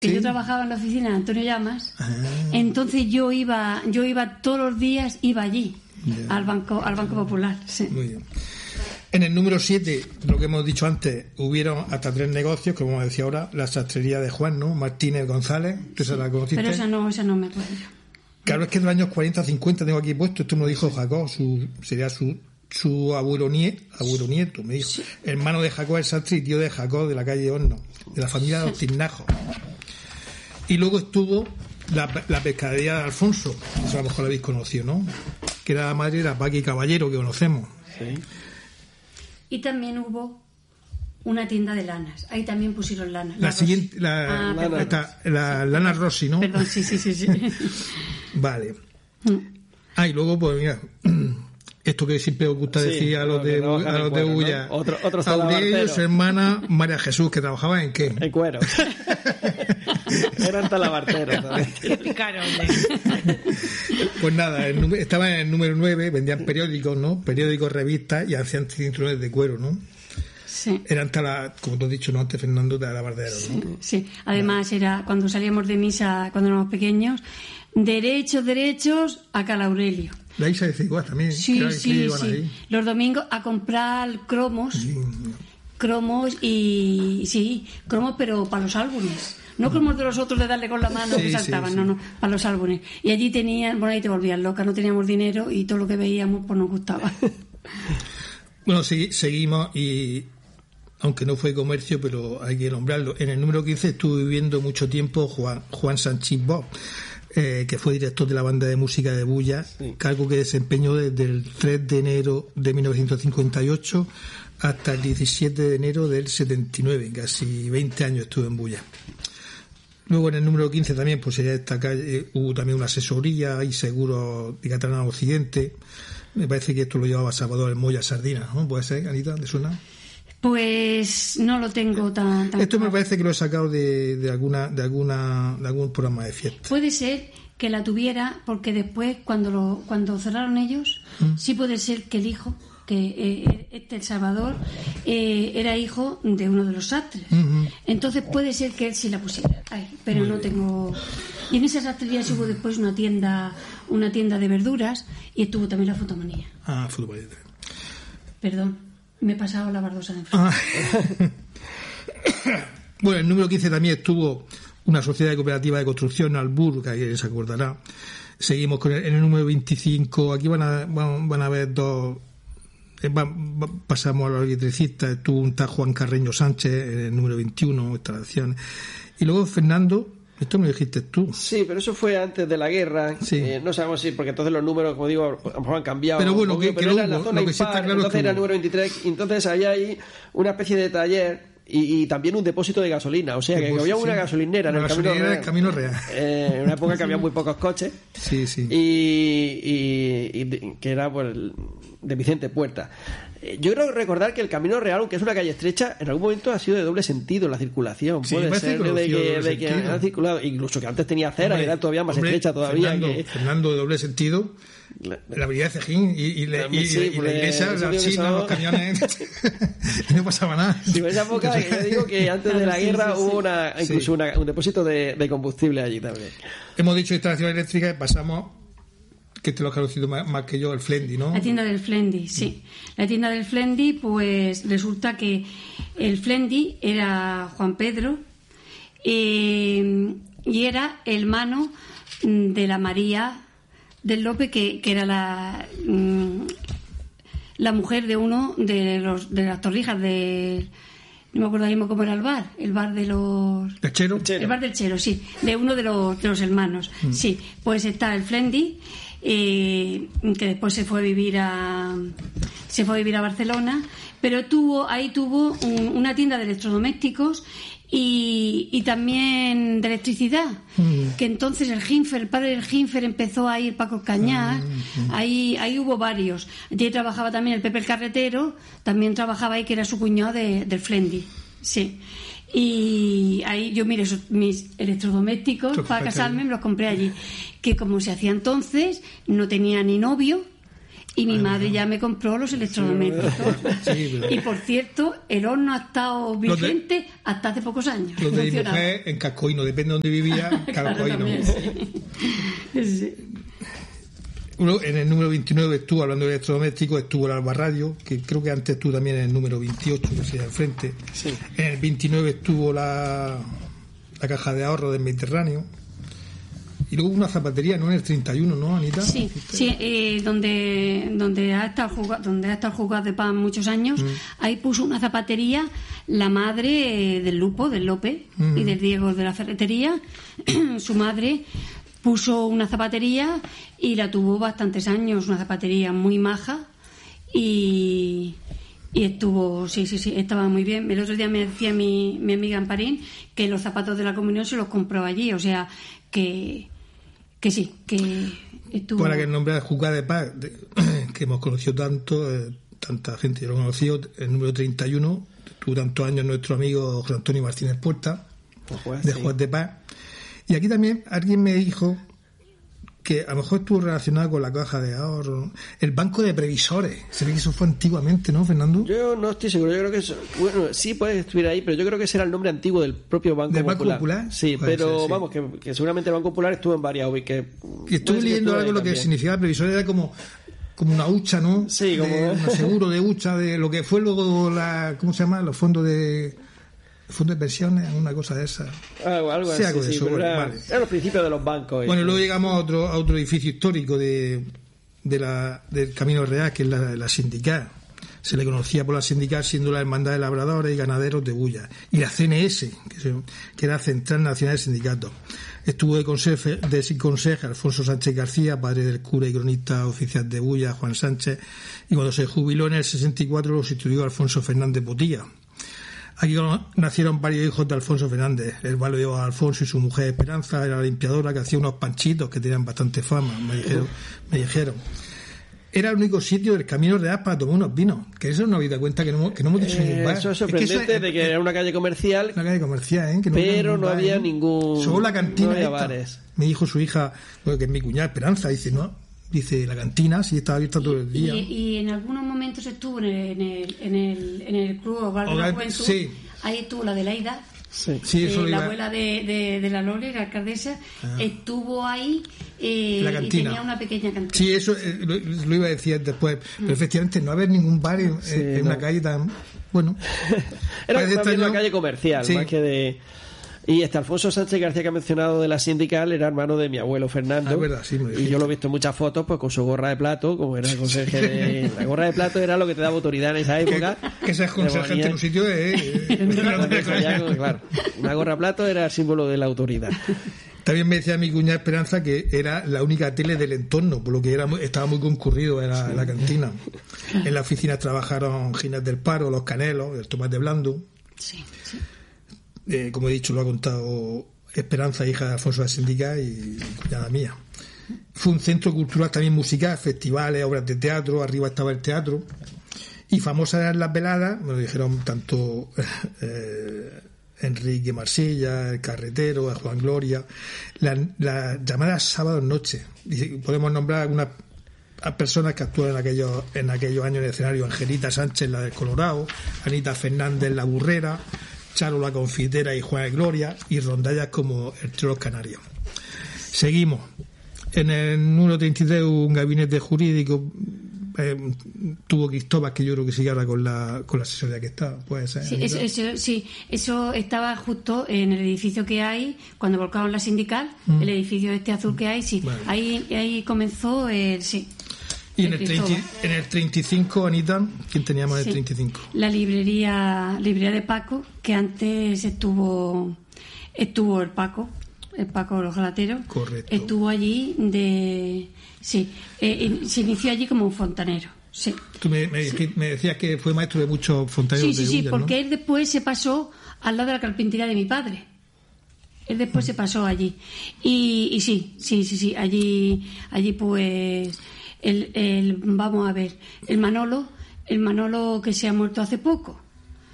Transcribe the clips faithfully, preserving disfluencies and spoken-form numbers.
que ¿Sí? yo trabajaba en la oficina de Antonio Llamas, Ah. entonces yo iba, yo iba todos los días, iba allí, Ya. al Banco, al Banco Popular. Sí. Muy bien. En el número siete, lo que hemos dicho antes, hubieron hasta tres negocios, como decía ahora, la sastrería de Juan, ¿no? Martínez González, ¿tú esa la conociste? Pero esa no, esa no me acuerdo. Claro, es que en los años cuarenta, cincuenta tengo aquí puesto, esto me lo dijo Jacob, su, sería su, su abuelo, nieto, abuelo nieto, me dijo. Sí. Hermano de Jacob el sastre y tío de Jacob de la calle Horno, de la familia de los Tiznajos. Y luego estuvo la, la pescadería de Alfonso, eso a lo mejor la habéis conocido, ¿no? Que era la madre de la Paqui Caballero, que conocemos. Sí. Y también hubo una tienda de lanas. Ahí también pusieron lanas. La, la siguiente, la, ah, lana, esta, la lana Rossi, ¿no? Perdón, sí, sí, sí. sí. Vale. Ah, y luego, pues mira, esto que siempre os gusta decir sí, a los de, no, a los de Bulla. ¿No? Otro, otro Aurelio y su hermana María Jesús, que trabajaba en qué? En cuero. Eran talabarteros también. Qué picaron. Pues nada, el, estaba en el número nueve, vendían periódicos, ¿no? Periódicos, revistas y hacían cinturones de cuero, ¿no? Sí. Eran tala, como tú has dicho, ¿no? Antes Fernando, de alabarderos, sí, ¿no? Sí, además vale. Era cuando salíamos de misa, cuando éramos pequeños, derechos, derechos, a Cal Aurelio. La Isa de Ciguas también. Sí, sí, sí. Ahí. Los domingos a comprar cromos, sí. cromos y, sí, cromos, pero para los álbumes. No cromos de los otros de darle con la mano sí, que saltaban, sí, sí. no, no, para los álbumes. Y allí tenían, bueno, ahí te volvías loca, no teníamos dinero y todo lo que veíamos pues nos gustaba. Bueno, sí, seguimos y aunque no fue comercio, pero hay que nombrarlo. En el número quince estuvo viviendo mucho tiempo Juan, Juan Sanchís Bosch, eh, que fue director de la banda de música de Bulla, sí. cargo que desempeñó desde el tres de enero de mil novecientos cincuenta y ocho hasta el diecisiete de enero del setenta y nueve, casi veinte años estuvo en Bulla. Luego en el número quince también pues sería destacar, eh, hubo también una asesoría y seguros de Catalana Occidente. Me parece que esto lo llevaba Salvador el Moya Sardina, ¿no? ¿Puede ser, Anita? ¿Te suena? Pues no lo tengo tan... tan esto claro. Me parece que lo he sacado de, de alguna de alguna de algún programa de fiesta. Puede ser que la tuviera porque después cuando lo cuando cerraron ellos, ¿Mm? sí puede ser que el hijo, que eh, este El Salvador, eh, era hijo de uno de los sastres. Uh-huh. Entonces puede ser que él sí la pusiera. Ay, pero Muy no bien. tengo... Y en esa sastrería sí hubo después una tienda una tienda de verduras y estuvo también la fotomanía. Ah, fotomanía. Perdón, me he pasado la bardosa de enfrente. Ah. Bueno, el número quince también estuvo una sociedad cooperativa de construcción, Albur, que alguien se acordará. Seguimos con el, en el número veinticinco. Aquí van a, van, van a ver dos... Va, va, pasamos a los electricistas. Estuvo un tal Juan Carreño Sánchez en el número veintiuno, instalaciones. Y luego Fernando... Esto me lo dijiste tú. Sí, pero eso fue antes de la guerra. Sí. Eh, no sabemos si, porque entonces los números, como digo, a lo mejor han cambiado. Pero bueno, poquito, que, pero que era hubo, la zona lo que sí impar, está claro entonces es era el número veintitrés. Entonces había ahí una especie de taller y, y también un depósito de gasolina. O sea, que, que había una gasolinera en el Camino Real. El Camino Real. Eh, en una época que había muy pocos coches. Sí, sí. Y, y, y que era pues, de Vicente Puerta. Yo creo recordar que el Camino Real, aunque es una calle estrecha, en algún momento ha sido de doble sentido la circulación. Sí, puede ser que de, que, de que han circulado, incluso que antes tenía acera y era todavía más hombre, estrecha todavía. Fernando, que... Fernando de doble sentido, la, la avenida de Cejín y, y, le, y, sí, y, y la iglesia, la China, los camiones, y no pasaba nada. Sí, en esa época, yo digo que antes de la sí, guerra sí, hubo una, incluso sí. una, un depósito de, de combustible allí también. Hemos dicho instalación eléctrica y pasamos... que te lo has conocido más, más que yo, el Flendi, ¿no? La tienda del Flendi, sí. La tienda del Flendi, pues resulta que el Flendi era Juan Pedro eh, y era hermano de la María del López, que, que era la la mujer de uno de los de las torrijas de... No me acuerdo mismo cómo era el bar, el bar de los... ¿El Chero? El bar del Chero, sí, de uno de los, de los hermanos. Mm. Sí, pues está el Flendi, eh, que después se fue a vivir a se fue a vivir a Barcelona, pero tuvo ahí tuvo un, una tienda de electrodomésticos y, y también de electricidad, mm. que entonces el Ginfer, el padre del Ginfer empezó a ir Paco Cañar, mm. ahí ahí hubo varios. Allí trabajaba también el Pepe el Carretero, también trabajaba ahí, que era su cuñado de, del Flendi, sí. Y ahí yo, mire, esos, mis electrodomésticos para casarme me los compré allí, que como se hacía entonces, no tenía ni novio Y mi madre ya me compró los electrodomésticos. Sí, pero... Y por cierto, el horno ha estado vigente de... hasta hace pocos años. Los de mi mujer en Cascoíno, depende de dónde vivía, Cascoíno. Sí. Sí. Uno, en el número veintinueve estuvo, hablando de electrodomésticos, estuvo el Alba Radio, que creo que antes estuvo también en el número veintiocho, que se al frente. Sí. En el veintinueve estuvo la, la caja de ahorro del Mediterráneo. Y luego una zapatería, ¿no? En el treinta y uno, ¿no, Anita? Sí, sí, eh, donde donde ha estado jugado, donde ha estado jugado de pan muchos años, mm. ahí puso una zapatería la madre eh, del Lupo, del López mm. y del Diego de la ferretería. Su madre puso una zapatería y la tuvo bastantes años, una zapatería muy maja y... Y estuvo, sí, sí, sí, estaba muy bien. El otro día me decía mi, mi amiga Amparín que los zapatos de la comunión se los compró allí, o sea, que, que sí, que estuvo... Para que el nombre de Jugada de Paz, de, que hemos conocido tanto, eh, tanta gente lo ha conocido, el número treinta y uno, tuvo tantos años nuestro amigo José Antonio Martínez Puerta, pues, de sí. Juegos de Paz. Y aquí también alguien me dijo que a lo mejor estuvo relacionado con la caja de ahorro, el banco de previsores. Se ve que eso fue antiguamente, ¿no, Fernando? Yo no estoy seguro, yo creo que eso, bueno, sí puede estuviera ahí, pero yo creo que ese era el nombre antiguo del propio Banco ¿Del Popular. Banco Popular? Sí, puede pero ser, sí. vamos, que, que seguramente el Banco Popular estuvo en varias y que... Y estuve leyendo algo lo que significaba previsor, era como como una hucha, ¿no? Sí, como... De, un seguro de hucha, de lo que fue luego la... ¿Cómo se llama? Los fondos de... fondos de pensiones, una cosa de esa. Algo, algo sí, así, algo de sí, eso, era, vale. Era los principios de los bancos. Bueno, y luego llegamos a otro, a otro edificio histórico de, de la, del Camino Real, que es la, la Sindical. Se le conocía por la Sindical siendo la Hermandad de Labradores y Ganaderos de Bulla. Y la C N S, que, se, que era Central Nacional de Sindicatos. Estuvo de consejo, de consejo Alfonso Sánchez García, padre del cura y cronista oficial de Bulla, Juan Sánchez, y cuando se jubiló en el sesenta y cuatro lo sustituyó Alfonso Fernández Botilla. Aquí nacieron varios hijos de Alfonso Fernández. El valio Alfonso y su mujer Esperanza era la limpiadora que hacía unos panchitos que tenían bastante fama, me dijeron. Me dijeron. Era el único sitio del Camino Real para tomar unos vinos. Que eso no habéis dado cuenta que no, que no hemos dicho eh, ningún bar. Eso es sorprendente, es que eso, de que era una calle comercial. Una calle comercial, ¿eh? Que no pero no bar, había ¿eh? ningún... Solo la cantina no había esta. Bares. Me dijo su hija, bueno, que es mi cuñada Esperanza, dice, no... Dice, la cantina sí estaba abierta todo el día. Y, y en algunos momentos estuvo en el, en el, en el, en el Club Hogar de la Juventud. Sí. Ahí estuvo la de Leida. Sí, sí, eso eh, la iba... abuela de, de, de la Lole, la alcaldesa, ah. estuvo ahí eh, la cantina. Y tenía una pequeña cantina. Sí, eso eh, lo, lo iba a decir después. Mm. Pero efectivamente no haber ningún bar en, sí, en no. una calle tan... Bueno. Era una, una calle comercial, sí. más que de... Y este Alfonso Sánchez García que ha mencionado de la Sindical era hermano de mi abuelo Fernando. Ah, verdad, sí, y yo lo he visto en muchas fotos pues con su gorra de plato, como era el conserje de... La gorra de plato era lo que te daba autoridad en esa época. Que, que seas conserje en un sitio de... Claro, una gorra de plato era el símbolo de la autoridad. También me decía mi cuñada Esperanza que era la única tele del entorno, por lo que era estaba muy concurrido en la, sí. en la cantina. En la oficina trabajaron Ginés del Paro, Los Canelos, el Tomás de Blando. Sí, sí. Eh, como he dicho, lo ha contado Esperanza, hija de Alfonso de la Sindical y cuñada mía. Fue un centro cultural también musical, festivales, obras de teatro, arriba estaba el teatro. Y famosas eran las veladas, me lo dijeron tanto eh, Enrique Marsella, el Carretero, Juan Gloria, las la llamadas sábados noche. Podemos nombrar algunas personas que actúan en aquellos, en aquellos años en el escenario: Angelita Sánchez, la del Colorado, Anita Fernández, la Burrera, Charo la Confitera y Juan de Gloria, y rondallas como el Trío Los Canarios. Seguimos. En el número treinta y tres un gabinete jurídico eh, tuvo Cristóbal, que yo creo que sigue ahora con la con la asesoría que está, puede ser. Sí, eso, eso, sí, eso estaba justo en el edificio que hay, cuando volcaron la Sindical, mm. el edificio este azul que hay, sí, vale. ahí ahí comenzó el, sí. Y en el, treinta, en el treinta y cinco, Anita, ¿quién teníamos en sí, el treinta y cinco? La librería librería de Paco, que antes estuvo estuvo el Paco, el Paco de los Galateros. Correcto. Estuvo allí de... Sí, eh, se inició allí como un fontanero. Sí. Tú me, me, sí. me decías que fue maestro de muchos fontaneros. Sí, sí, de sí, Ullas, porque ¿no? él después se pasó al lado de la carpintería de mi padre. Él después mm. se pasó allí. Y, y sí, sí, sí, sí, allí, allí pues... El, el, vamos a ver, el Manolo, el Manolo que se ha muerto hace poco,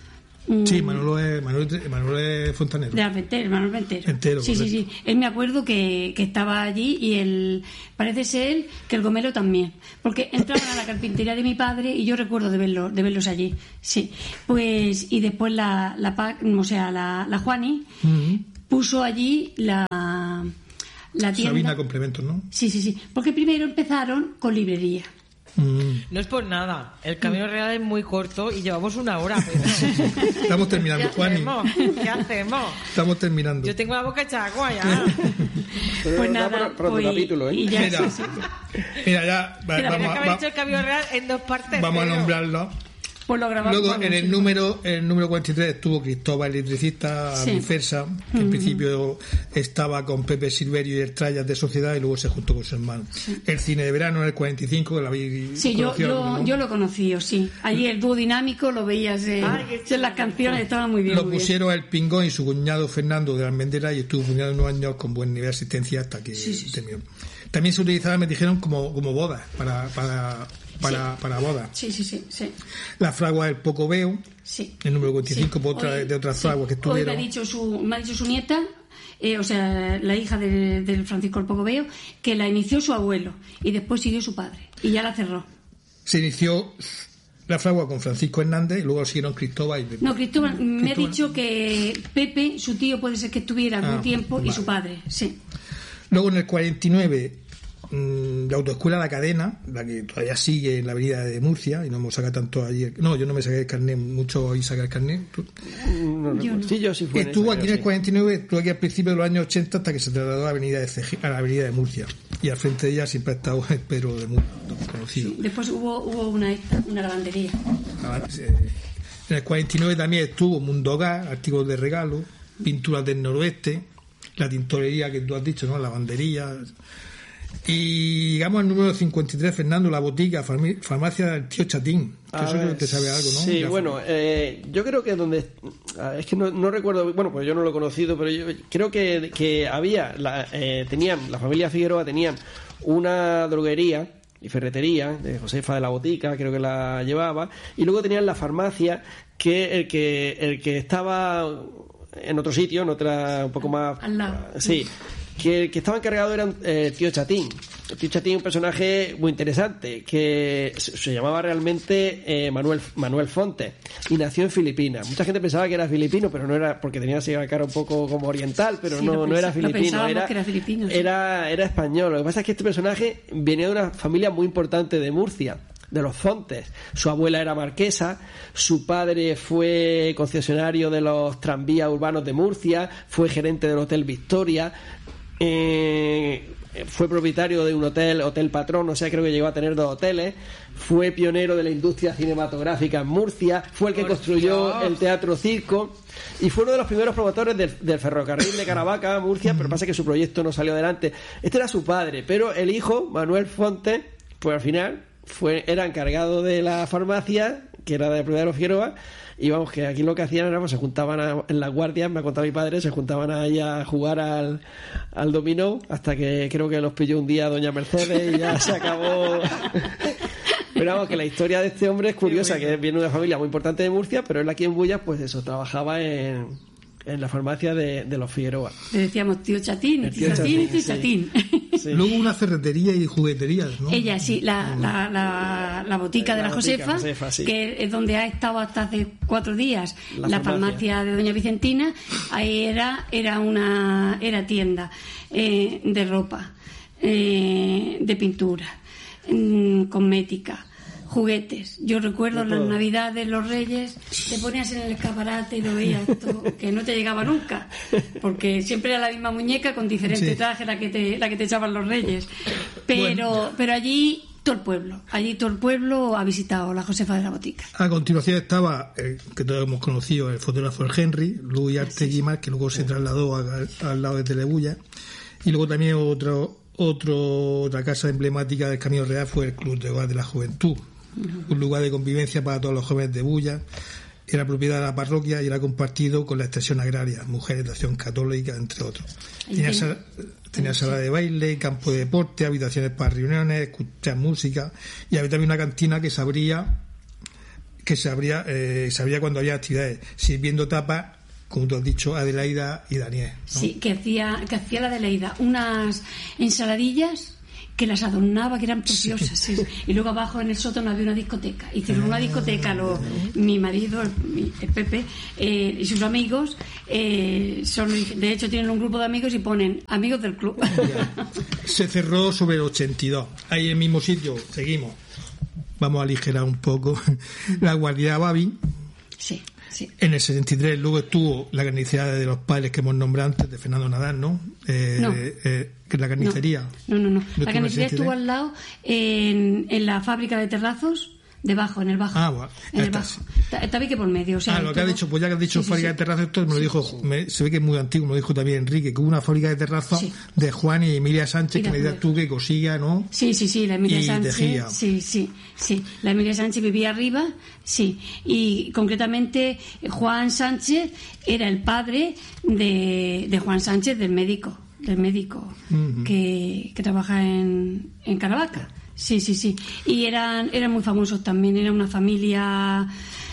Sí, Manolo es, Manuel, Manuel es fontanero. De Armentero, Manuel Ventero. Entero, sí, sí, sí. Él me acuerdo que, que estaba allí y él, parece ser él que el gomelo también. Porque entraban a la carpintería de mi padre y yo recuerdo de verlos, de verlos allí. Sí. Pues, y después la, la, o sea, la, la Juani uh-huh. puso allí la, la tienda. Sabina Complementos, ¿no? Sí, sí, sí. Porque primero empezaron con librería. No es por nada, el camino real es muy corto y llevamos una hora. Pero... Estamos terminando, Juani. ¿Qué hacemos? Estamos terminando. Yo tengo la boca hecha agua ya. Pues nada, para otro capítulo, ¿eh? Y ya, mira, sí, sí. mira, ya va, Mira, vamos, que haber va, hecho el camino real en dos partes. Vamos pero... a nombrarlo. Pues lo grabamos. Luego en el número en el número cuarenta y tres estuvo Cristóbal Electricista sí. Bifesa, que uh-huh. en principio estaba con Pepe Silverio y el Trayas de Sociedad y luego se juntó con su hermano. Sí. El cine de verano en el cuarenta y cinco, que lo habéis sí, conocido. Yo, yo, ¿no? yo lo conocí, sí. Allí el dúo dinámico lo veías eh, Ay, en las canciones, estaba muy bien. Lo muy pusieron bien. El Pingón y su cuñado Fernando de Almendera y estuvo funcionando unos años con buen nivel de asistencia hasta que sí, sí, terminó. Sí. También se utilizaba, me dijeron, como, como bodas, para... para Para, sí. para bodas. Sí, sí, sí, sí. La fragua del Poco Veo, sí. el número cuarenta y cinco, sí. por otra, Hoy, de otras fraguas sí. que estuvieron. Hoy me ha dicho su, me ha dicho su nieta, eh, o sea, la hija del de Francisco el Poco Veo, que la inició su abuelo y después siguió su padre y ya la cerró. Se inició la fragua con Francisco Hernández y luego siguieron Cristóbal y Pepe. No, Cristóbal, Cristóbal me ha dicho que Pepe, su tío, puede ser que estuviera algún ah, tiempo vale. y su padre, sí. Luego en el cuarenta y nueve la autoescuela La Cadena, la que todavía sigue en la avenida de Murcia y no hemos sacado tanto allí. No, yo no me saqué el carnet, mucho ahí sacar el carnet. No, no, yo no. Sí, yo sí fui estuvo en aquí en el cuarenta y nueve, estuvo aquí al principio de los años ochenta hasta que se trasladó a la avenida de, Ceji, a la avenida de Murcia. Y al frente de ella siempre ha estado el Pedro de Murcia, conocido. Sí, después hubo, hubo una, una lavandería. En el cuarenta y nueve también estuvo Mundo Hogar, artículos de regalo, pinturas del noroeste, la tintorería que tú has dicho, ¿no? Lavandería. Y llegamos al número cincuenta y tres, Fernando, la botica, farmacia del tío Chatín. Que eso ver, te sabe algo, ¿no? Sí, ya bueno, eh, yo creo que donde... Es que no, no recuerdo... Bueno, pues yo no lo he conocido, pero yo creo que, que había... La, eh, tenían, la familia Figueroa tenían una droguería y ferretería de Josefa de la Botica, creo que la llevaba, y luego tenían la farmacia que el que, el que estaba en otro sitio, en otra... un poco más... Al lado. Sí. Que el que estaba encargado era el eh, tío Chatín. El tío Chatín, un personaje muy interesante, que se, se llamaba realmente eh, Manuel Manuel Fonte y nació en Filipinas. Mucha gente pensaba que era filipino, pero no era, porque tenía así la cara un poco como oriental, pero sí, no, pens- no era filipino, era, era, filipino, sí. era, era español. Lo que pasa es que este personaje venía de una familia muy importante de Murcia, de los Fontes. Su abuela era marquesa, su padre fue concesionario de los tranvías urbanos de Murcia, fue gerente del Hotel Victoria, eh, fue propietario de un hotel, Hotel Patrón, o sea, creo que llegó a tener dos hoteles, fue pionero de la industria cinematográfica en Murcia, fue el que construyó el Teatro Circo y fue uno de los primeros promotores del, del ferrocarril de Caravaca a Murcia, pero pasa que su proyecto no salió adelante. Este era su padre, pero el hijo, Manuel Fonte, pues al final fue era encargado de la farmacia, que era de la propiedad de los Figueroa, y vamos, que aquí lo que hacían era, pues se juntaban a, en las guardias, me ha contado mi padre, se juntaban ahí a jugar al, al dominó, hasta que creo que los pilló un día doña Mercedes y ya se acabó. Pero vamos, que la historia de este hombre es curiosa, que viene de una familia muy importante de Murcia, pero él aquí en Bullas, pues eso, trabajaba en, en la farmacia de, de los Figueroa. Le decíamos tío Chatín, tío Chatín, tío Chatín. Sí. Luego una ferretería y jugueterías, ¿no? Ella, sí, la, la, la, la botica de la, la Josefa, Josefa sí. que es donde ha estado hasta hace cuatro días, la, la farmacia. farmacia de doña Vicentina. Ahí era, era una era tienda eh, de ropa, eh, de pintura, eh, cosmética, juguetes. Yo recuerdo las navidades, los reyes, te ponías en el escaparate y lo veías todo, que no te llegaba nunca, porque siempre era la misma muñeca con diferente sí. traje la que te la que te echaban los reyes. Pero bueno. pero allí todo el pueblo, allí todo el pueblo ha visitado la Josefa de la Botica. A continuación estaba, eh, que todos hemos conocido, el fotógrafo el Henry, Luis Artegui Mar, que luego se trasladó a, a, al lado de Telebulla, y luego también otro otro otra casa emblemática del Camino Real fue el Club de Hogar de la Juventud, un lugar de convivencia para todos los jóvenes de Bulla. Era propiedad de la parroquia y era compartido con la extensión agraria, Mujeres de Acción Católica, entre otros. Tenía sala, tenía sala de baile, campo de deporte, habitaciones para reuniones, escuchar música, y había también una cantina que se abría que sabría, eh, sabría cuando había actividades, sirviendo tapas, como tú has dicho, Adelaida y Daniel, ¿no? Sí, que hacía, que hacía la Adelaida unas ensaladillas que las adornaba, que eran preciosas, sí. Sí. Y luego abajo en el sótano había una discoteca. Hicieron una discoteca, lo, mi marido, el, el Pepe, eh, y sus amigos, eh, son, de hecho tienen un grupo de amigos y ponen amigos del club. Ya. Se cerró sobre el ochenta y dos. Ahí en el mismo sitio, seguimos. Vamos a aligerar un poco. La guardia Babi. Sí. Sí. En el setenta y tres luego estuvo la carnicería de los padres que hemos nombrado antes, de Fernando Nadal, ¿no? Eh, no. Eh, que la carnicería. No, no, no. no. La carnicería estuvo al lado en, en la fábrica de terrazos, debajo, en el bajo. Ah, bueno. En el bajo. Está bien que por medio. O sea, ah, lo que todo... ha dicho, pues ya que has dicho sí, fábrica sí, de terrazos, esto me lo sí, dijo, sí. Me, se ve que es muy antiguo, me lo dijo también Enrique, que hubo una fábrica de terrazos sí. de Juan y Emilia Sánchez, y que me digas tú que cosía, ¿no? Sí, sí, sí, la Emilia y Sánchez. Tejía. Sí, sí, sí. La Emilia Sánchez vivía arriba, sí. Y concretamente Juan Sánchez era el padre de, de Juan Sánchez, del médico, del médico uh-huh. que, que trabaja en, en Caravaca. Sí, sí, sí. Y eran, eran muy famosos también, era una familia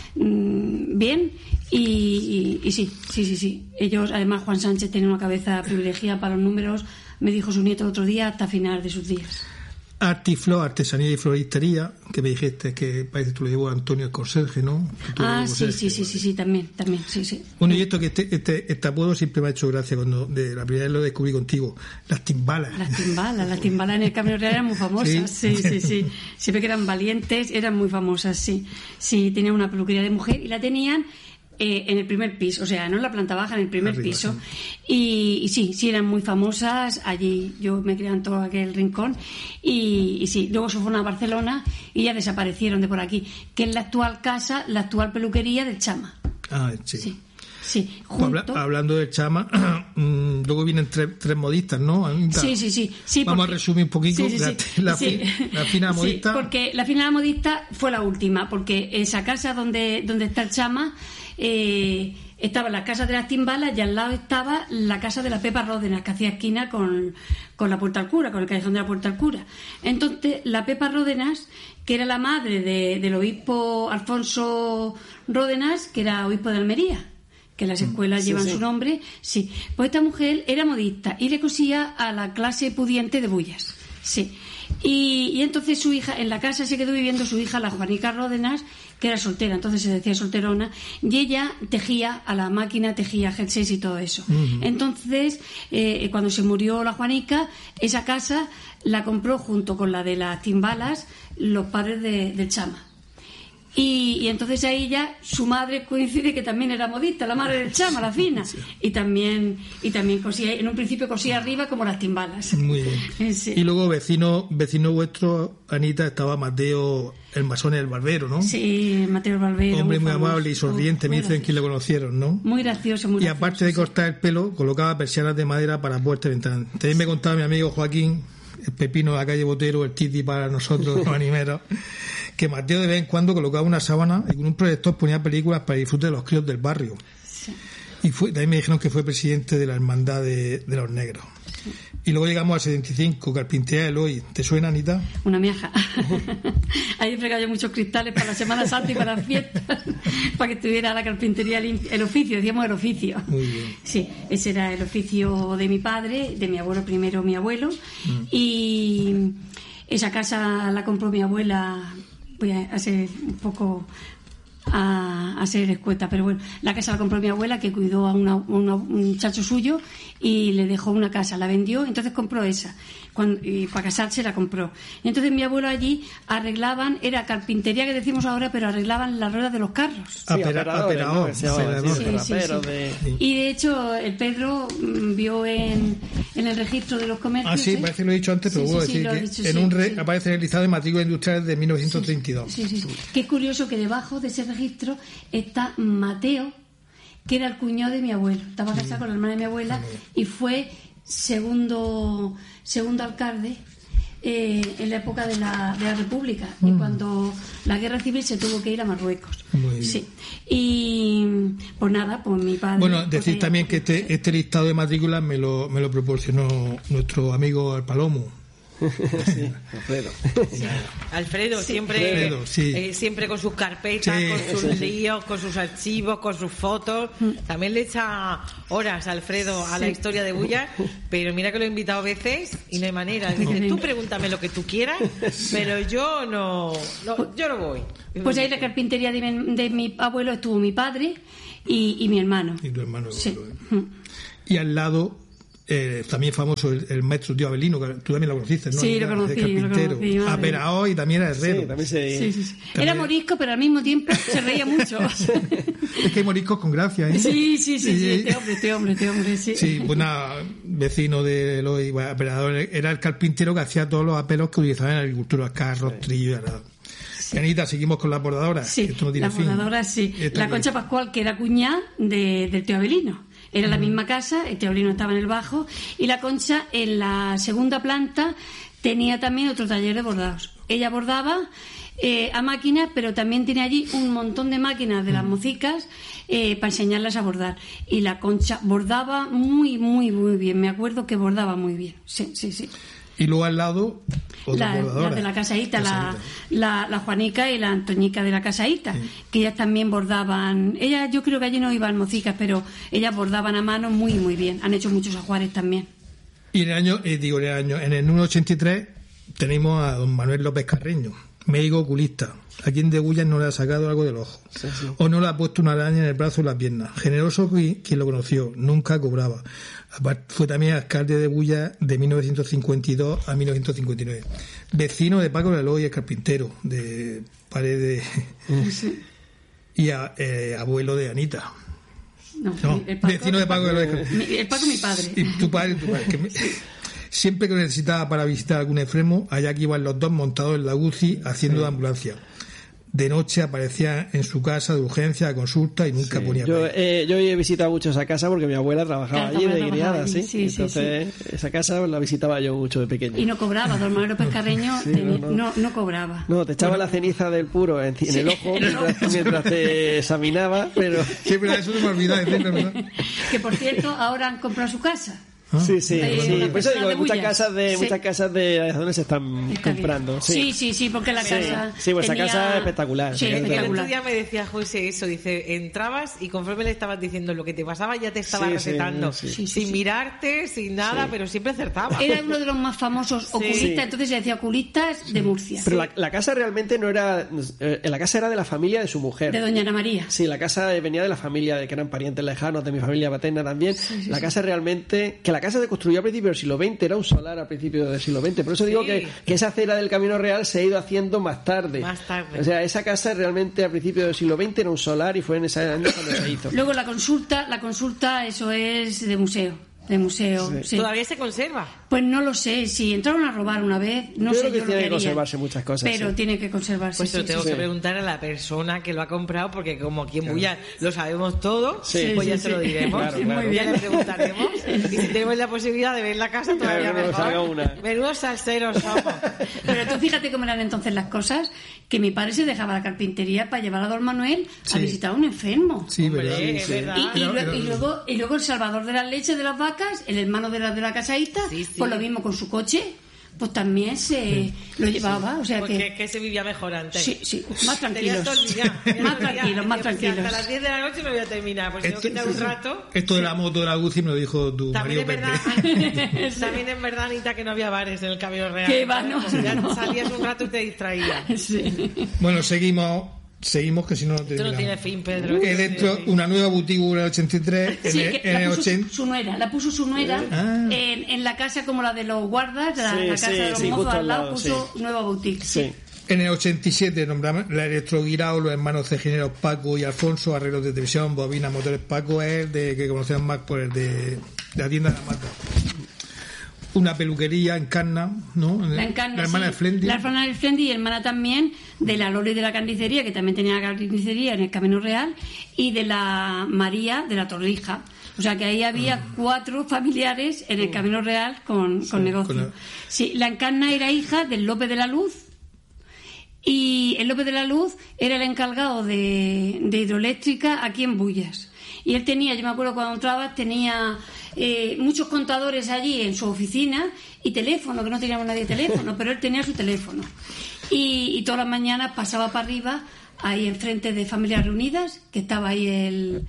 mmm, bien y, y, y sí, sí, sí, sí. Ellos, además Juan Sánchez tenía una cabeza privilegiada para los números, me dijo su nieto el otro día, hasta final de sus días. Artiflo, artesanía y floristería, que me dijiste que parece que tú lo llevó a Antonio el conserje, ¿no? Ah, sí, sí, sí, sí, sí, también, también, sí, sí. Bueno, y esto que este, este, este apodo siempre me ha hecho gracia cuando de la primera vez lo descubrí contigo, las timbalas. Las timbalas, las timbalas en el Camino Real eran muy famosas, sí, sí, sí, sí. Siempre que eran valientes, eran muy famosas, sí. Sí, tenían una peluquería de mujer y la tenían Eh, en el primer piso, o sea, no en la planta baja, en el primer Arriba, piso. Sí. Y, y sí, sí, eran muy famosas allí. Yo me crié en todo aquel rincón. Y, y sí, luego se fueron a Barcelona y ya desaparecieron de por aquí. Que es la actual casa, la actual peluquería del Chama. Ah, sí. Sí. Sí, junto... pues habla, hablando del Chama, luego vienen tres, tres modistas, ¿no, Anita? Sí, sí, sí. sí Vamos porque... a resumir un poquito. Sí, sí, sí. La, la, sí. la fina modista. Sí, porque la fina modista fue la última, porque esa casa donde, donde está el Chama, eh, estaba la casa de las timbalas y al lado estaba la casa de la Pepa Ródenas, que hacía esquina con, con la Puerta al Cura, con el callejón de la Puerta al Cura. Entonces, la Pepa Ródenas, que era la madre de, del obispo Alfonso Ródenas, que era obispo de Almería, que las escuelas sí, llevan sí. su nombre, sí. Pues esta mujer era modista y le cosía a la clase pudiente de Bullas, sí. Y, y entonces su hija, en la casa se quedó viviendo su hija, la Juanica Ródenas, que era soltera, entonces se decía solterona, y ella tejía a la máquina, tejía jerseys y todo eso. Uh-huh. Entonces, eh, cuando se murió la Juanica, esa casa la compró junto con la de las timbalas los padres de, del Chama. Y, y entonces ahí ya su madre coincide que también era modista, la madre del Chama, la fina, sí. y también y también cosía, en un principio cosía arriba como las timbalas. Muy bien. Sí. Y luego vecino vecino vuestro, Anita, estaba Mateo el masón el barbero, ¿no? Sí, Mateo el barbero. Hombre muy, muy amable y sonriente, me dicen que lo conocieron, ¿no? Muy gracioso, muy y gracioso. Y aparte de cortar el pelo, colocaba persianas de madera para puertas y ventanas. También me contaba mi amigo Joaquín, el pepino de la calle Botero, el Titi para nosotros los animeros, que Mateo de vez en cuando colocaba una sábana y con un proyector ponía películas para disfrute de los críos del barrio. Sí. Y fue, también me dijeron que fue presidente de la Hermandad de, de los Negros. Sí. Y luego llegamos al setenta y cinco, Carpintería del Hoy. ¿Te suena, Anita? Una miaja. Ahí fregaba yo muchos cristales para la Semana Santa y para las fiestas, para que estuviera la carpintería limpia. El oficio, decíamos el oficio. Muy bien. Sí, ese era el oficio de mi padre, de mi abuelo primero, mi abuelo. Mm. Y esa casa la compró mi abuela, voy a ser un poco... A, a ser escueta, pero bueno, la casa la compró mi abuela, que cuidó a una, una, un muchacho suyo y le dejó una casa, la vendió, entonces compró esa. Cuando, y para casarse la compró. Y entonces mi abuelo allí arreglaban, era carpintería que decimos ahora, pero arreglaban las ruedas de los carros. Sí, operador, y de hecho el Pedro vio en, en el registro de los comercios. Ah, sí, ¿eh? Parece que lo he dicho antes, pero sí, puedo sí, decir sí, que dicho, en sí, un re, sí. aparece en el listado de matrículas industriales de mil novecientos treinta y dos. Sí, sí, sí, sí. Que es curioso que debajo de ese registro está Mateo, que era el cuñado de mi abuelo. Estaba casado sí. con la hermana de mi abuela sí. y fue segundo segundo alcalde eh, en la época de la, de la República mm. y cuando la guerra civil se tuvo que ir a Marruecos. Sí. Y pues nada, pues mi padre... Bueno, decir también que este, este listado de matrículas me lo, me lo proporcionó nuestro amigo el Palomo. Sí, Alfredo. Sí. Alfredo, Sí. siempre Alfredo, sí. eh, siempre con sus carpetas, Sí. con sus líos, con sus archivos, con sus fotos. También le echa horas a Alfredo a la Sí. historia de Bulla, pero mira que lo he invitado a veces y no hay manera. Dice, tú pregúntame lo que tú quieras, pero yo no, no yo no voy. Pues ahí en la carpintería de mi, de mi abuelo estuvo mi padre y, y mi hermano. Y tu hermano. Sí. ¿eh? Y al lado, eh, también famoso el, el maestro tío Abelino, que tú también lo conociste, ¿no? Sí, lo Era conocí, de carpintero. lo conocí, madre. Aperao y también era herrero. Sí, también se... Sí, sí, sí. También- Era morisco, pero al mismo tiempo se reía mucho. Es que hay moriscos con gracia, ¿eh? Sí, sí, sí, sí, este hombre, este hombre, este hombre, sí. Sí, pues nada, vecino de los aperadores, era el carpintero que hacía todos los aperos que utilizaban en la agricultura, carros, trillos y arado. Y Anita, seguimos con la bordadora. Sí, Esto no tiene la fin. bordadora, sí. Esto La que- Concha Pascual, que era cuñada de, del tío Abelino. Era la misma casa, el tío Abelino estaba en el bajo, y la Concha en la segunda planta tenía también otro taller de bordados. Ella bordaba eh, a máquinas, pero también tiene allí un montón de máquinas de las mocicas eh, para enseñarlas a bordar. Y la Concha bordaba muy, muy, muy bien. Me acuerdo que bordaba muy bien. Sí, sí, sí. Y luego al lado, otra La, bordadora. la de la Casaíta, la, Casaíta. la, la Juanica y la Antoñica de la Casaíta, que ellas también bordaban. Ellas, yo creo que allí no iban mocicas, pero ellas bordaban a mano muy, muy bien. Han hecho muchos ajuares también. Y en el año, eh, digo, en el año, en el número ochenta y tres tenemos a don Manuel López Carreño, médico oculista, a quien de Bullas no le ha sacado algo del ojo, Sí, sí. o no le ha puesto una araña en el brazo o la pierna. Generoso qui- quien lo conoció, nunca cobraba. Aparte, fue también alcalde de Bullas de mil novecientos cincuenta y dos a mil novecientos cincuenta y nueve. Vecino de Paco Leloy, el carpintero, de Pared de... y a- eh, abuelo de Anita. No, No, el Paco, vecino de Paco Leloy. mi- el Paco, mi padre. Y tu padre, tu padre. Que me- siempre que lo necesitaba para visitar algún enfermo, allá que iban los dos montados en la U C I haciendo de ambulancia. De noche aparecía en su casa de urgencia, de consulta y nunca ponía Yo, país. eh, yo he visitado mucho esa casa porque mi abuela trabajaba Claro, allí de trabajaba criada, allí, ¿sí? sí, sí, Entonces, esa casa la visitaba yo mucho de pequeño. Y no cobraba, don Manuel López Carreño Sí, tenía- no, no, no. no cobraba. No, te echaba la ceniza del puro en, en el ojo en el ojo. mientras, mientras te examinaba, pero... Sí, pero eso se me olvidaba decirlo, ¿verdad? Que por cierto, ahora han comprado su casa. Sí, sí, Eh, sí. una Por eso digo, persona de muchas Bullas. casas de Sí. muchas casas de donde se están Está bien. comprando. Sí, Sí, sí, sí, porque la Sí. casa. Sí, pues esa tenía- casa es espectacular. Sí, Sí, El otro espectacular. día me decía José eso, dice, entrabas y conforme le estabas diciendo lo que te pasaba ya te estaba Sí, sí, recetando, sí. Sí, sí, sin sí. mirarte, sin nada, Sí. pero siempre acertaba. Era uno de los más famosos oculistas, Sí. entonces se decía oculistas de Murcia. Pero la, la casa realmente no era... eh, la casa era de la familia de su mujer. De Doña Ana María. Sí, la casa venía de la familia, de que eran parientes lejanos, de mi familia paterna también. La casa realmente... Que la casa se construyó a principios del siglo veinte, era un solar a principios del siglo veinte. Por eso digo Sí. que, que esa acera del Camino Real se ha ido haciendo más tarde. Más tarde. O sea, esa casa realmente a principios del siglo veinte era un solar y fue en ese año cuando se hizo. Luego la consulta, la consulta, eso es de museo. De museo, Sí. sí. Todavía se conserva. Pues no lo sé, si entraron a robar una vez, no Yo sé creo que yo lo tiene que haría. conservarse muchas cosas, Pero sí. tiene que conservarse. Pues sí, lo tengo sí, que sí. preguntar a la persona que lo ha comprado, porque como aquí en Bulla lo sabemos todo, Sí, pues sí, ya sí. se lo diremos. Claro, claro. Ya le preguntaremos. Y si tenemos la posibilidad de ver la casa, todavía Claro, que nos salga mejor. una. Menudos salseros somos. Pero tú fíjate cómo eran entonces las cosas, que mi padre se dejaba la carpintería para llevar a don Manuel a Sí. visitar a un enfermo. Sí, Hombre, ¿verdad? es verdad. Y, y Era- lue- era- y luego, y luego el salvador de las leches de las vacas, el hermano de la de la casaíta, Sí, sí. pues lo mismo con su coche, pues también se lo llevaba. O sea Porque que. que se vivía mejor antes. Sí, sí, más Tenía tranquilos. todo el día, tenía Más todo el día. tranquilos, más Decía, pues, si tranquilos. hasta las diez de la noche me voy a terminar, pues si no Esto, quita un rato. esto de la moto de la U C I me lo dijo tu También marido es, Pepe. verdad, también es verdad, Anita, que no había bares en el Camino Real. Que va, no, Pues ya no. salías un rato y te distraías. Sí. Bueno, seguimos, seguimos que si no no Esto terminamos. no tiene fin, Pedro. He dentro una nueva boutique en el ochenta y tres, en Sí, el, que en el la puso ochenta. su, su nuera, la puso su nuera Ah. en, en la casa como la de los guardas, la, Sí, la casa sí, de los sí, mozos justo al al lado, lado, puso nueva boutique. Sí. En el ochenta y siete nombramos la Electroguirao, los hermanos cejineros Paco y Alfonso, arreglos de televisión, bobinas, motores. Paco es el de que conocemos más por el de, de la tienda de la mata. Una peluquería en Canna, ¿no? La encarna, la hermana sí. de Flendi. La hermana del Flendi y hermana también de la Loli de la carnicería, que también tenía carnicería en el Camino Real, y de la María de la Torrija. O sea que ahí había cuatro familiares en el Camino Real con, con negocio. con la- Sí, la encarna era hija del López de la Luz, y el López de la Luz era el encargado de, de hidroeléctrica aquí en Bullas. Y él tenía, yo me acuerdo cuando entraba, tenía eh, muchos contadores allí en su oficina y teléfono, que no teníamos nadie teléfono, pero él tenía su teléfono. Y, y todas las mañanas pasaba para arriba, ahí enfrente de Familias Reunidas, que estaba ahí el,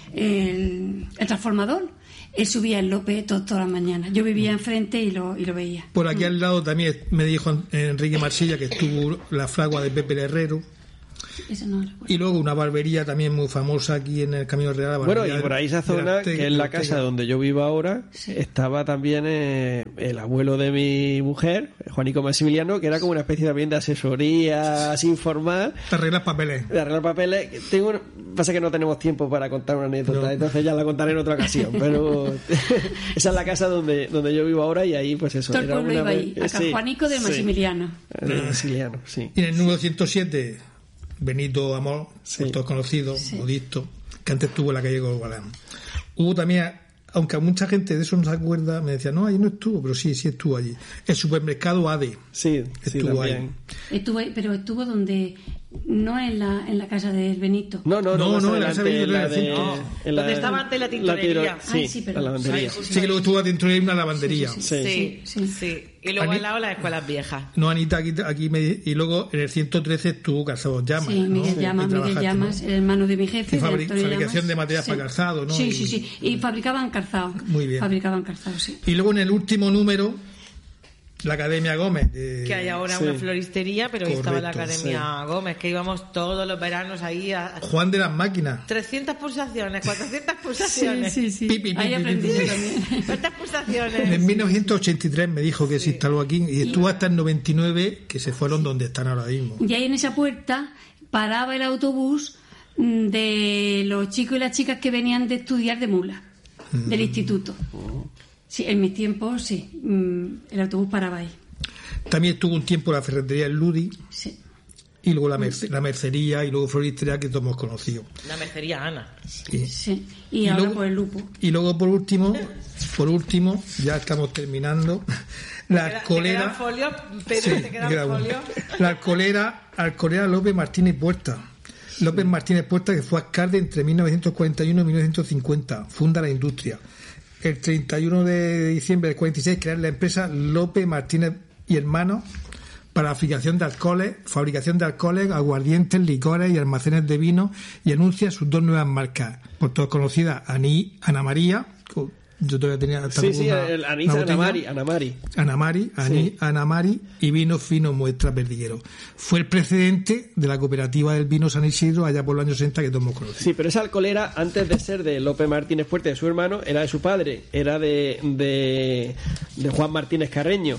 el, el transformador. Él subía el Lope todo, todas las mañanas. Yo vivía enfrente y lo, y lo veía. Por aquí al lado también me dijo Enrique Marsilla que estuvo la fragua de Pepe el Herrero. Eso no y luego una barbería también muy famosa aquí en el Camino Real. Bueno, y por ahí esa zona, que es la casa donde yo vivo ahora, sí. estaba también eh, el abuelo de mi mujer, Juanico Maximiliano, que era como una especie también de asesoría así informal. De arreglar papeles. De arreglar papeles. Tengo, pasa que no tenemos tiempo para contar una anécdota, no. entonces ya la contaré en otra ocasión. Pero esa es la casa donde, donde yo vivo ahora y ahí pues eso. Todo el era pueblo una... iba ahí, acá sí, Juanico del Maximiliano. Sí. De Maximiliano, sí. Y en el número ciento siete... Benito Amor, sí. por todos conocidos, sí. modisto, que antes estuvo en la calle Golbalán. Hubo también, aunque a mucha gente de eso no se acuerda, me decía, no, ahí no estuvo, pero sí, sí estuvo allí. El supermercado A D E. Sí, estuvo sí, ahí. Estuvo ahí, pero estuvo donde, no en la, en la casa del Benito. No, no, no, no, no en la casa de, la de, no, en la, donde estaba antes la tintorería. La tiro, sí, Ay, sí, pero, la lavandería. sí, Sí, que luego estuvo dentro de una lavandería. Sí, sí, Sí, sí. sí. sí. Y luego Ani- al lado las escuelas viejas. No, Anita, aquí, aquí me, y luego en el ciento trece estuvo Calzados Llamas. Sí, Miguel ¿no? Llamas, Y Miguel trabajaste, Llamas, ¿no? el hermano de mi jefe. Y de fabri- Antonio fabricación Llamas. de materiales Sí. para calzado, ¿no? Sí, Y- sí, sí. Y fabricaban calzado. Muy bien. Fabricaban calzado, sí. Y luego en el último número, la Academia Gómez. De... Que hay ahora Sí. una floristería, pero ahí estaba la Correcto, Academia Gómez, que íbamos todos los veranos ahí a... Juan de las Máquinas. trescientas pulsaciones, cuatrocientas pulsaciones. Sí, sí, sí. Pi, pi, pi, Ahí pi, aprendí pi, yo pi. también. ¿Cuántas pulsaciones? En mil novecientos ochenta y tres me dijo que se instaló aquí y estuvo hasta el noventa y nueve, que se fueron donde están ahora mismo. Y ahí en esa puerta paraba el autobús mm, de los chicos y las chicas que venían de estudiar de mula, Mm. del instituto. Sí, en mis tiempos, sí. mm, El autobús paraba ahí. También estuvo un tiempo la ferretería El Ludi Sí. y luego la, merce- la mercería y luego floristería que todos hemos conocido. La mercería Ana. Y, Sí. Y, Y ahora luego- por el lupo. y luego por último, por último, ya estamos terminando, la ¿Te queda- alcolera. ¿Te quedan folios? Pedro, Sí, ¿te quedan me queda uno. folios? La alcolera, alcolera López Martínez Puerta. López Martínez Puerta, que fue alcalde entre mil novecientos cuarenta y uno y mil novecientos cincuenta, funda la industria. El treinta y uno de diciembre del cuarenta y seis crea la empresa López Martínez y Hermanos para la fabricación de alcoholes, fabricación de alcoholes, aguardientes, licores y almacenes de vino, y anuncia sus dos nuevas marcas, por todos conocidas, Aní, Ana María, yo todavía tenía hasta Sí, sí, una- el anís una botella. Anamari, Anamari. Anamari, Ani- Sí. Anamari y vino fino Muestra Perdiguero. Fue el precedente de la cooperativa del vino San Isidro allá por los años sesenta que todos hemos conocido. Sí, pero esa alcolera, antes de ser de López Martínez Puerta, de su hermano, era de su padre, era de, de, de Juan Martínez Carreño.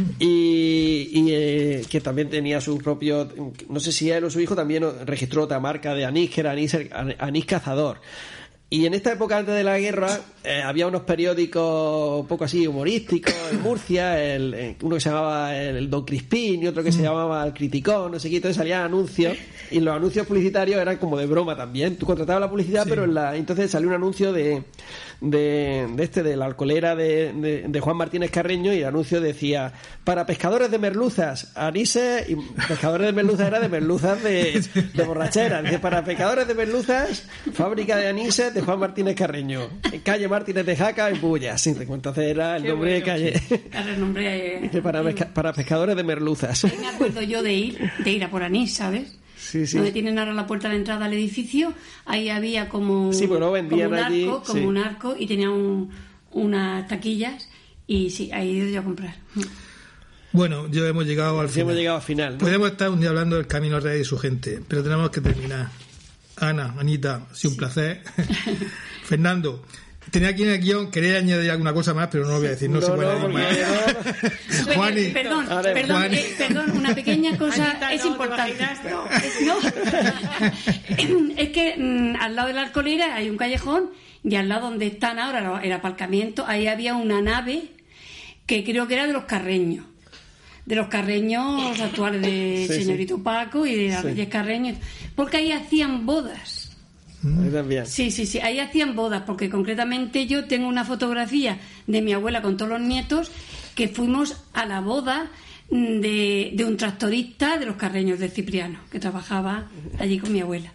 Y, y, eh, que también tenía su propio, no sé si él o su hijo también registró otra marca de anís, que era anís, anís cazador. Y en esta época, antes de la guerra, eh, había unos periódicos un poco así humorísticos en Murcia, el, eh, uno que se llamaba el, el Don Crispín y otro que se llamaba el Criticón, no sé qué, entonces salían anuncios, y los anuncios publicitarios eran como de broma también. Tú contratabas la publicidad, Sí. pero en la, entonces salió un anuncio de, de, de este, de la alcoholera de, de, de Juan Martínez Carreño, y el anuncio decía, para pescadores de merluzas, anises, y pescadores de merluzas era de merluzas de, de borrachera. Dice, para pescadores de merluzas, fábrica de anises de Juan Martínez Carreño, en calle Martínez de Jaca, en Puya. Sí, entonces era el Qué nombre de bueno, calle. Ahora el nombre, eh, Dice, para, pesca- para pescadores de merluzas. me acuerdo yo de ir, de ir a por anís, ¿sabes? Sí, sí. Donde tienen ahora la puerta de entrada al edificio, ahí había como, Sí, bueno, vendían como un allí, arco, como sí. un arco, y tenía un, unas taquillas, y sí, ahí he ido yo a comprar. Bueno, ya hemos llegado al Sí, final. hemos llegado al final, ¿no? Podemos estar un día hablando del Camino Real y su gente, pero tenemos que terminar. Ana, Anita, ha sido un placer. Fernando, tenía aquí en el guión, quería añadir alguna cosa más, pero no lo voy a decir, no, No, se puede no, añadir porque más. Pues, Juani, perdón, A ver, perdón, Juani. eh, perdón, una pequeña cosa Anita, es no, ¿te importante. imaginas? No. Es que mm, al lado de la alcoholera hay un callejón, y al lado donde están ahora el aparcamiento, ahí había una nave que creo que era de los Carreños. De los Carreños actuales, de Sí, sí. señorito Paco y de la Sí. Reyes Carreños. Porque ahí hacían bodas. Ahí también. Sí, sí, sí, ahí hacían bodas, porque concretamente yo tengo una fotografía de mi abuela con todos los nietos, que fuimos a la boda de, de un tractorista de los Carreños de Cipriano, que trabajaba allí con mi abuela.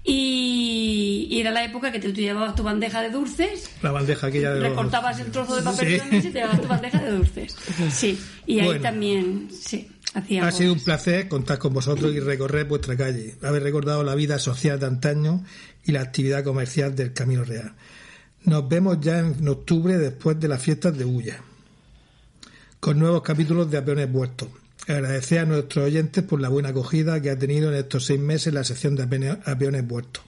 Y, y era la época que tú, tú llevabas tu bandeja de dulces, la bandeja aquella de recortabas los... el trozo de papel sí. y te llevabas tu bandeja de dulces. Sí, y ahí bueno, también, sí, hacíamos. Ha sido un placer contar con vosotros y recorrer vuestra calle, haber recordado la vida social de antaño y la actividad comercial del Camino Real. Nos vemos ya en octubre, después de las fiestas de Ulla, con nuevos capítulos de A Peones Vueltos. Agradecer a nuestros oyentes por la buena acogida que ha tenido en estos seis meses la sección de A Peones Vueltos.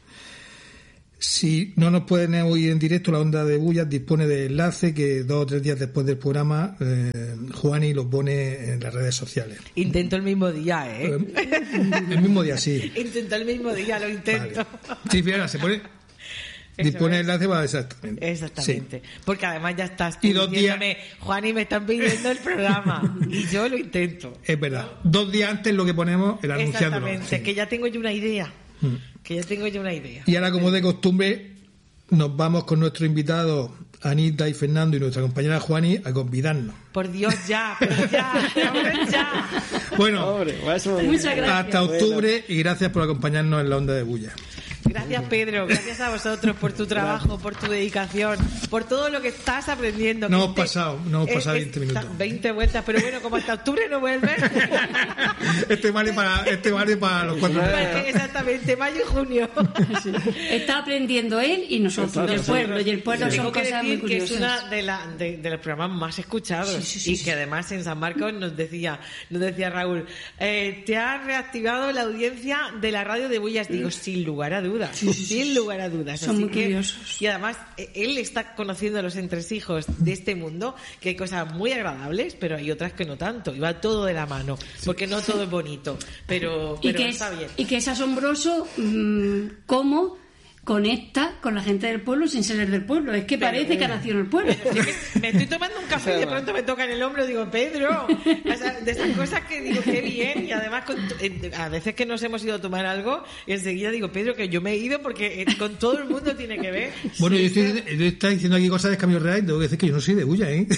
Si no nos pueden oír en directo, la onda de Bullas dispone de enlace que dos o tres días después del programa eh, Juani lo pone en las redes sociales. Intento el mismo día, ¿eh? El mismo día, sí. Intento el mismo día, lo intento. Vale. Sí, fíjate, se pone... Dispone el enlace para exactamente. Exactamente. Sí. Porque además ya estás y dos días... Juani, me están pidiendo el programa. Y yo lo intento. Es verdad. Dos días antes lo que ponemos, el anunciándolo. Exactamente. Sí. Que ya tengo yo una idea. Hmm. Que ya tengo yo una idea. Y ahora, como de costumbre, nos vamos con nuestro invitado Anita y Fernando y nuestra compañera Juani a convidarnos. Por Dios, ya, por ya, por ya. Bueno, Hombre, muchas gracias. Hasta octubre y gracias por acompañarnos en la onda de Bulla. Gracias, Pedro, gracias a vosotros por tu trabajo, por tu dedicación, por todo lo que estás aprendiendo. No hemos pasado, no hemos pasado veinte minutos. veinte vueltas, pero bueno, como hasta octubre no vuelves. Este vale para, este vale para los cuatro meses. Exactamente, mayo y junio. Sí. Está aprendiendo él y nosotros, el pueblo, y el pueblo sí. son Tengo cosas muy curiosas. Que es una de, la, de, de los programas más escuchados sí, sí, sí, y que además en San Marcos nos decía, nos decía Raúl, eh, te ha reactivado la audiencia de la radio de Bullas. Digo, sin lugar a dudas. Sí, sí, sin lugar a dudas. Son Así muy que, curiosos. Y además, él está conociendo a los entresijos de este mundo, que hay cosas muy agradables, pero hay otras que no tanto. Y va todo de la mano, porque no todo es bonito. Pero, pero y que está es, bien. Y que es asombroso mmm, cómo conecta con la gente del pueblo sin ser del pueblo. Es que pero, parece eh, que ha nacido en el pueblo. Me estoy tomando un café y de pronto me toca en el hombro, digo, Pedro, o sea, de esas cosas que digo, qué bien, y además con, a veces que nos hemos ido a tomar algo y enseguida digo, Pedro, que yo me he ido porque con todo el mundo tiene que ver. Bueno, sí, yo estoy, yo estoy diciendo aquí cosas de Camino Real y tengo que decir que yo no soy de Bulla, ¿eh?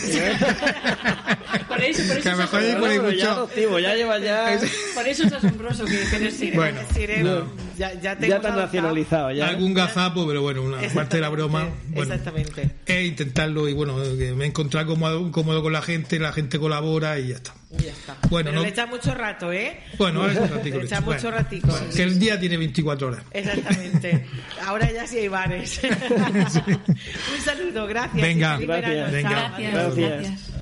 Por eso, por eso que a lo mejor es por no, mucho... ya, tío, ya lleva ya... Por eso es asombroso que Pedro Sireno. Bueno, Sireno, ya, ya, te ya está nacionalizado. Ya. Algún gazapo, pero bueno, una parte de la broma. Bueno, exactamente. Es intentarlo y bueno, que me he encontrado cómodo, cómodo con la gente, la gente colabora y ya está. Ya está. Bueno, pero no... le echa mucho rato, ¿eh? Bueno, ahora es un ratico. Le echa mucho bueno, ratico. Bueno, que el día tiene veinticuatro horas. Exactamente. Ahora ya sí hay bares. Un saludo, gracias. Venga, gracias. Venga. Gracias, gracias.